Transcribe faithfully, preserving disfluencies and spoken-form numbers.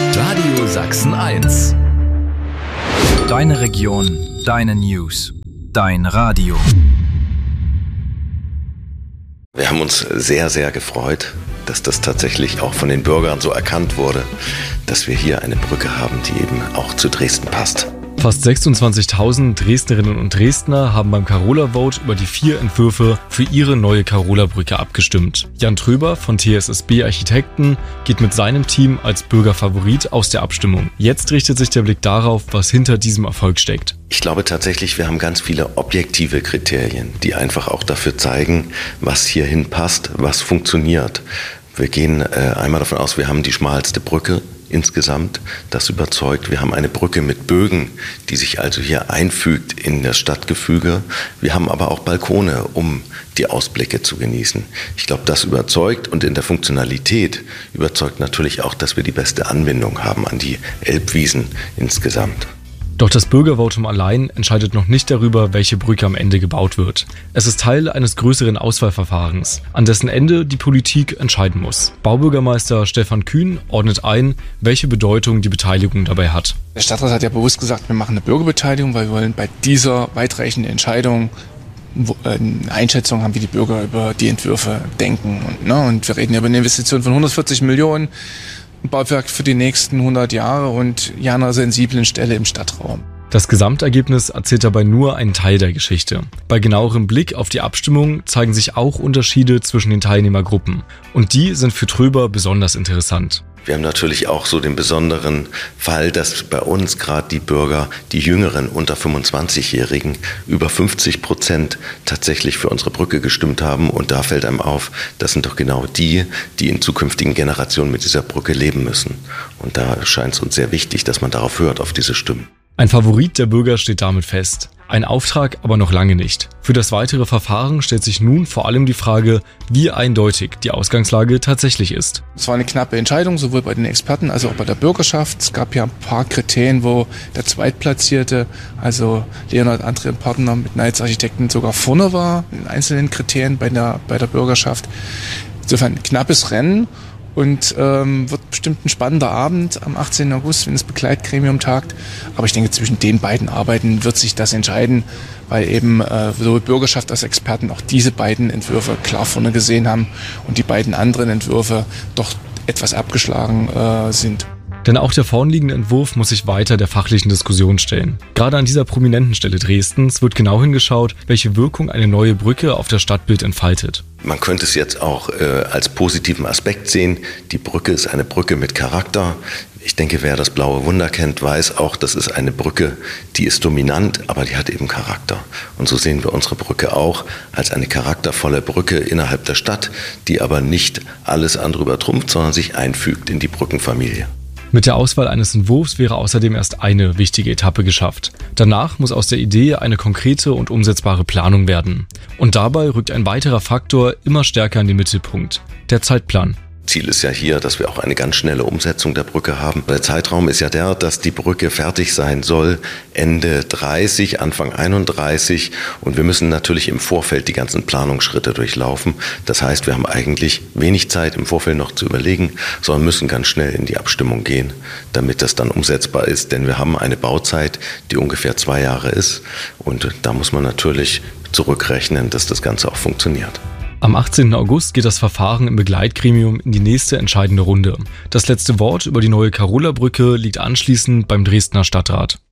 Radio Sachsen eins. Deine Region, deine News, dein Radio. Wir haben uns sehr, sehr gefreut, dass das tatsächlich auch von den Bürgern so erkannt wurde, dass wir hier eine Brücke haben, die eben auch zu Dresden passt. Fast sechsundzwanzigtausend Dresdnerinnen und Dresdner haben beim Carola Vote über die vier Entwürfe für ihre neue Carola-Brücke abgestimmt. Jan Tröber von T S S B Architekten geht mit seinem Team als Bürgerfavorit aus der Abstimmung. Jetzt richtet sich der Blick darauf, was hinter diesem Erfolg steckt. Ich glaube tatsächlich, wir haben ganz viele objektive Kriterien, die einfach auch dafür zeigen, was hierhin passt, was funktioniert. Wir gehen äh, einmal davon aus, wir haben die schmalste Brücke insgesamt, das überzeugt. Wir haben eine Brücke mit Bögen, die sich also hier einfügt in das Stadtgefüge. Wir haben aber auch Balkone, um die Ausblicke zu genießen. Ich glaube, das überzeugt, und in der Funktionalität überzeugt natürlich auch, dass wir die beste Anbindung haben an die Elbwiesen insgesamt. Doch das Bürgervotum allein entscheidet noch nicht darüber, welche Brücke am Ende gebaut wird. Es ist Teil eines größeren Auswahlverfahrens, an dessen Ende die Politik entscheiden muss. Baubürgermeister Stefan Kühn ordnet ein, welche Bedeutung die Beteiligung dabei hat. Der Stadtrat hat ja bewusst gesagt, wir machen eine Bürgerbeteiligung, weil wir wollen bei dieser weitreichenden Entscheidung eine Einschätzung haben, wie die Bürger über die Entwürfe denken. Und, ne, und wir reden ja über eine Investition von hundertvierzig Millionen. Ein Bauwerk für die nächsten hundert Jahre und ja einer sensiblen Stelle im Stadtraum. Das Gesamtergebnis erzählt dabei nur einen Teil der Geschichte. Bei genauerem Blick auf die Abstimmung zeigen sich auch Unterschiede zwischen den Teilnehmergruppen. Und die sind für Tröber besonders interessant. Wir haben natürlich auch so den besonderen Fall, dass bei uns gerade die Bürger, die jüngeren unter fünfundzwanzigjährigen, über fünfzig Prozent tatsächlich für unsere Brücke gestimmt haben. Und da fällt einem auf, das sind doch genau die, die in zukünftigen Generationen mit dieser Brücke leben müssen. Und da scheint es uns sehr wichtig, dass man darauf hört, auf diese Stimmen. Ein Favorit der Bürger steht damit fest. Ein Auftrag aber noch lange nicht. Für das weitere Verfahren stellt sich nun vor allem die Frage, wie eindeutig die Ausgangslage tatsächlich ist. Es war eine knappe Entscheidung, sowohl bei den Experten als auch bei der Bürgerschaft. Es gab ja ein paar Kriterien, wo der Zweitplatzierte, also Leonhard André Partner mit Neitz Architekten, sogar vorne war, in einzelnen Kriterien bei der, bei der Bürgerschaft. Insofern ein knappes Rennen. Und ähm, wird bestimmt ein spannender Abend am achtzehnten August, wenn das Begleitgremium tagt. Aber ich denke, zwischen den beiden Arbeiten wird sich das entscheiden, weil eben äh, sowohl Bürgerschaft als Experten auch diese beiden Entwürfe klar vorne gesehen haben und die beiden anderen Entwürfe doch etwas abgeschlagen äh, sind. Denn auch der vorliegende Entwurf muss sich weiter der fachlichen Diskussion stellen. Gerade an dieser prominenten Stelle Dresdens wird genau hingeschaut, welche Wirkung eine neue Brücke auf das Stadtbild entfaltet. Man könnte es jetzt auch äh, als positiven Aspekt sehen. Die Brücke ist eine Brücke mit Charakter. Ich denke, wer das Blaue Wunder kennt, weiß auch, das ist eine Brücke, die ist dominant, aber die hat eben Charakter. Und so sehen wir unsere Brücke auch als eine charaktervolle Brücke innerhalb der Stadt, die aber nicht alles andere übertrumpft, sondern sich einfügt in die Brückenfamilie. Mit der Auswahl eines Entwurfs wäre außerdem erst eine wichtige Etappe geschafft. Danach muss aus der Idee eine konkrete und umsetzbare Planung werden. Und dabei rückt ein weiterer Faktor immer stärker in den Mittelpunkt: der Zeitplan. Ziel ist ja hier, dass wir auch eine ganz schnelle Umsetzung der Brücke haben. Der Zeitraum ist ja der, dass die Brücke fertig sein soll Ende dreißig, Anfang einunddreißig, und wir müssen natürlich im Vorfeld die ganzen Planungsschritte durchlaufen. Das heißt, wir haben eigentlich wenig Zeit im Vorfeld noch zu überlegen, sondern müssen ganz schnell in die Abstimmung gehen, damit das dann umsetzbar ist. Denn wir haben eine Bauzeit, die ungefähr zwei Jahre ist, und da muss man natürlich zurückrechnen, dass das Ganze auch funktioniert. Am achtzehnten August geht das Verfahren im Begleitgremium in die nächste entscheidende Runde. Das letzte Wort über die neue Carola-Brücke liegt anschließend beim Dresdner Stadtrat.